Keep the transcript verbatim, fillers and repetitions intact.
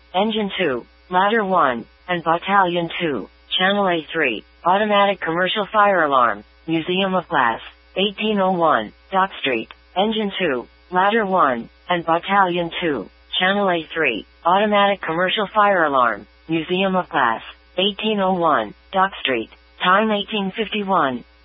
Engine two, Ladder one, and Battalion two, Channel A three, Automatic Commercial Fire Alarm, Museum of Glass, eighteen oh one, Dock Street. Engine two, Ladder one, and Battalion two, Channel A three, Automatic Commercial Fire Alarm, Museum of Glass, eighteen oh one, Dock Street. Time eighteen fifty-one.